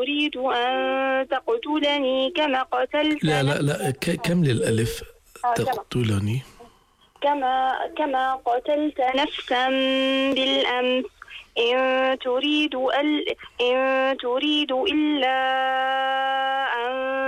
تريد أن تقتلني كما قتلت لا لا لا، كمل الألف. تقتلني كما قتلت نفسا بالأمس إن تريد إلا أن